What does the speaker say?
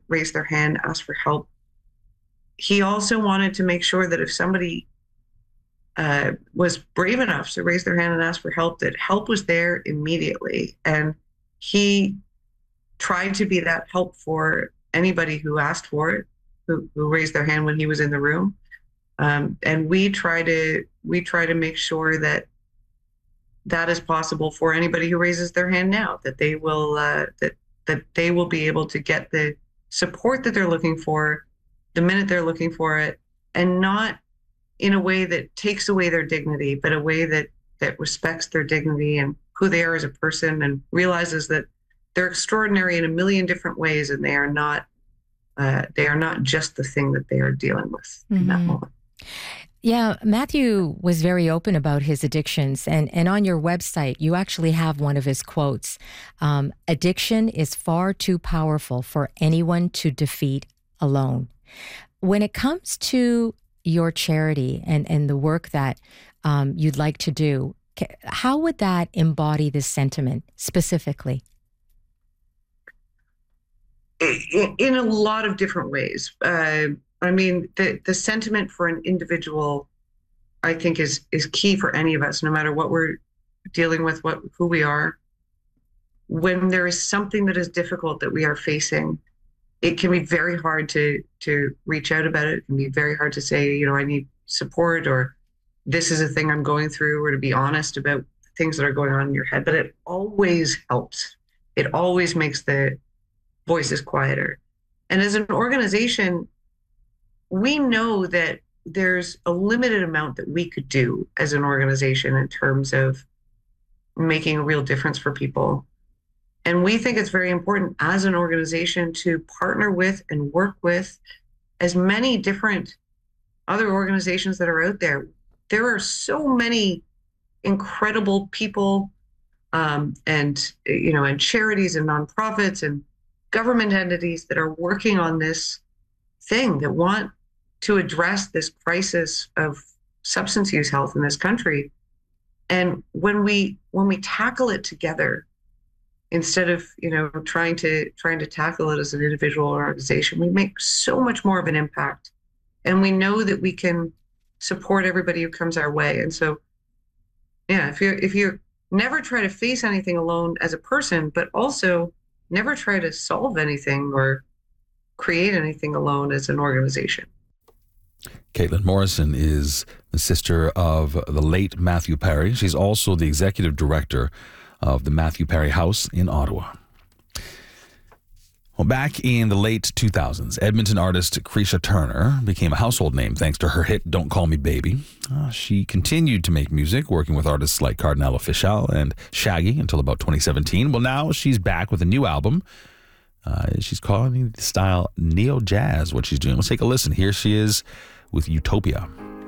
raise their hand, ask for help. He also wanted to make sure that if somebody was brave enough to raise their hand and ask for help, that help was there immediately. And he tried to be that help for anybody who asked for it, who raised their hand when he was in the room. And we try to make sure that that is possible for anybody who raises their hand now, that they will that they will be able to get the support that they're looking for the minute they're looking for it, and not in a way that takes away their dignity, but a way that respects their dignity and who they are as a person, and realizes that they're extraordinary in a million different ways, and they are not just the thing that they are dealing with in that moment. Yeah, Matthew was very open about his addictions, and on your website, you actually have one of his quotes. Addiction is far too powerful for anyone to defeat alone. When it comes to your charity and the work that you'd like to do, how would that embody this sentiment specifically? In a lot of different ways. I mean, the sentiment for an individual, I think, is key for any of us, no matter what we're dealing with, who we are. When there is something that is difficult that we are facing, it can be very hard to reach out about it. It can be very hard to say, I need support, or this is a thing I'm going through, or to be honest about things that are going on in your head. But it always helps. It always makes the voices quieter. And as an organization, we know that there's a limited amount that we could do as an organization in terms of making a real difference for people. And we think it's very important as an organization to partner with and work with as many different other organizations that are out there. There are so many incredible people and charities and nonprofits and government entities that are working on this thing, that want to address this crisis of substance use health in this country. And when we tackle it together, instead of trying to tackle it as an individual or organization, we make so much more of an impact. And we know that we can support everybody who comes our way. And so, yeah, if you never try to face anything alone as a person, but also never try to solve anything or create anything alone as an organization. Caitlin Morrison is the sister of the late Matthew Perry. She's also the executive director of the Matthew Perry House in Ottawa. Well, back in the late 2000s, Edmonton artist Creisha Turner became a household name thanks to her hit Don't Call Me Baby. She continued to make music, working with artists like Cardinal Offishall and Shaggy until about 2017. Well, now she's back with a new album. She's calling the style neo-jazz, what she's doing. Let's take a listen. Here she is with Utopia.